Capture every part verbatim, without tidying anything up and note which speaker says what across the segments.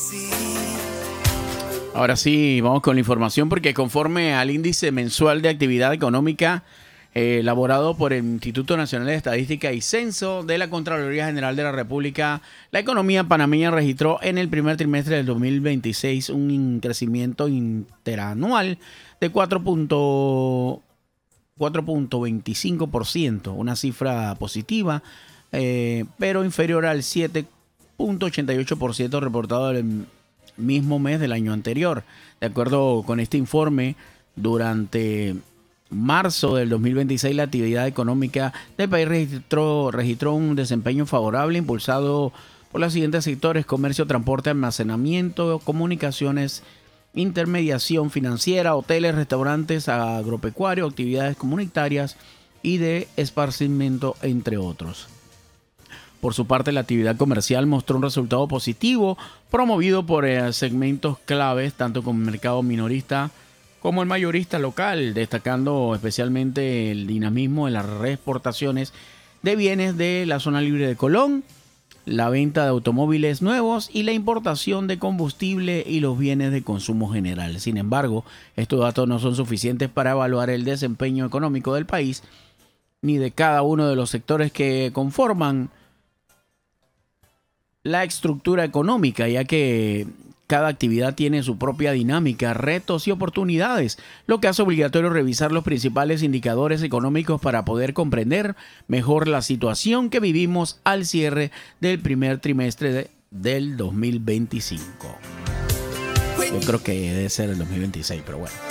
Speaker 1: Ahora sí, vamos con la información porque conforme al índice mensual de actividad económica eh, elaborado por el Instituto Nacional de Estadística y Censo de la Contraloría General de la República, la economía panameña registró en el primer trimestre del dos mil veintiséis un crecimiento interanual de cuatro punto veinticinco por ciento, una cifra positiva, eh, pero inferior al siete punto ochenta y ocho por ciento reportado del mismo mes del año anterior. De acuerdo con este informe, durante marzo del dos mil veintiséis la actividad económica del país registró, registró un desempeño favorable impulsado por los siguientes sectores: comercio, transporte, almacenamiento, comunicaciones, intermediación financiera, hoteles, restaurantes, agropecuario, actividades comunitarias y de esparcimiento, entre otros. Por su parte, la actividad comercial mostró un resultado positivo, promovido por eh, segmentos claves, tanto como el mercado minorista como el mayorista local, destacando especialmente el dinamismo en las reexportaciones de bienes de la zona libre de Colón, la venta de automóviles nuevos y la importación de combustible y los bienes de consumo general. Sin embargo, estos datos no son suficientes para evaluar el desempeño económico del país ni de cada uno de los sectores que conforman la estructura económica, ya que cada actividad tiene su propia dinámica, retos y oportunidades, lo que hace obligatorio revisar los principales indicadores económicos para poder comprender mejor la situación que vivimos al cierre del primer trimestre de, del dos mil veinticinco. Yo creo que debe ser el dos mil veintiséis, pero bueno.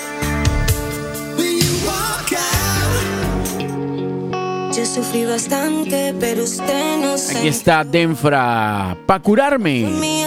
Speaker 2: Yo sufrí bastante, pero usted no se...
Speaker 1: Aquí está Denfra, pa' curarme.